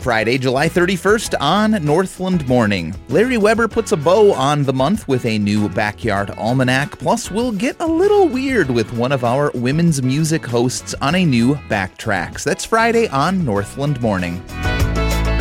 Friday, July 31st on Northland Morning. Larry Weber puts a bow on the month with a new Backyard Almanac, plus we'll get a little weird with one of our women's music hosts on a new Backtracks. That's Friday on Northland Morning.